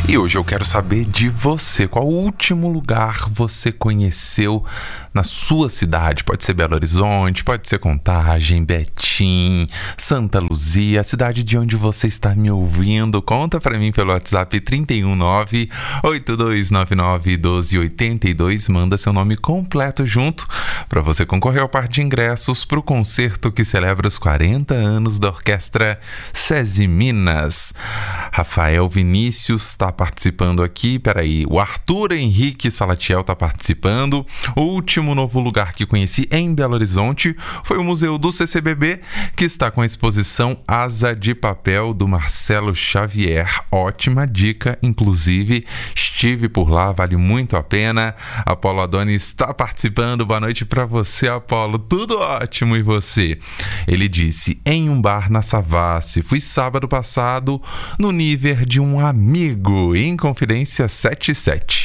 E hoje eu quero saber de você. Qual o último lugar você conheceu na sua cidade? Pode ser Belo Horizonte, pode ser Contagem, Betim, Santa Luzia, a cidade de onde você está me ouvindo. Conta pra mim pelo WhatsApp 319-8299-1282. Manda seu nome completo junto para você concorrer ao par de ingressos para o concerto que celebra os 40 anos da Orquestra SESI Minas. Rafael Vinícius está participando aqui. Peraí, o Arthur Henrique Salatiel está participando. O último novo lugar que conheci em Belo Horizonte foi o Museu do CCBB, que está com a exposição Asa de Papel do Marcelo Xavier. Ótima dica, inclusive estive por lá, vale muito a pena. Apolo Adoni está participando. Boa noite para você, Apolo. Tudo ótimo, e você? Ele disse: em um bar na Savassi. Fui sábado passado no nível de um amigo. Em Confidência 77.